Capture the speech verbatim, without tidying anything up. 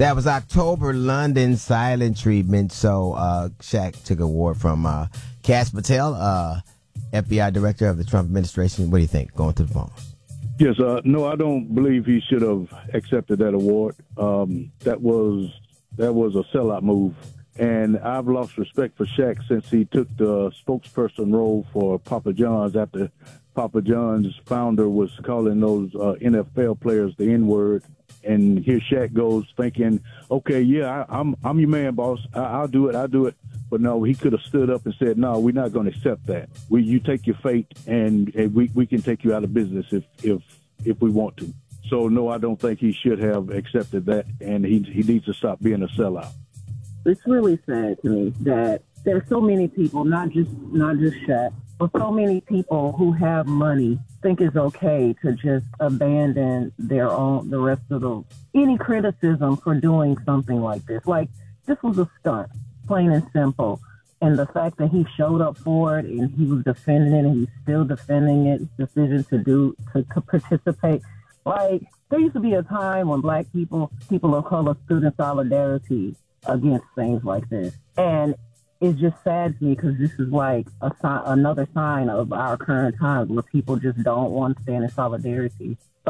That was October London Silent Treatment. So uh, Shaq took an award from uh, Cass Patel, uh, F B I Director of the Trump administration. What do you think? Going to the phone. Yes, uh, no, I don't believe he should have accepted that award. Um, that was that was a sellout move. And I've lost respect for Shaq since he took the spokesperson role for Papa John's after Papa John's founder was calling those uh, N F L players the N-word. And here Shaq goes thinking, okay, yeah, I, I'm I'm your man, boss. I, I'll do it. I'll do it. But no, he could have stood up and said, no, we're not going to accept that. We, you take your fate, and, and we, we can take you out of business if, if if we want to. So, no, I don't think he should have accepted that, and he he needs to stop being a sellout. It's really sad to me that there are so many people, not just not just Shaq, but so many people who have money think it's okay to just abandon their own, the rest of the, any criticism for doing something like this. Like, this was a stunt, plain and simple. And the fact that he showed up for it and he was defending it and he's still defending it, his decision to do, to, to participate. Like, there used to be a time when black people, people of color stood in solidarity against things like this. And it's just sad to me because this is like a sign, another sign of our current times where people just don't want to stand in solidarity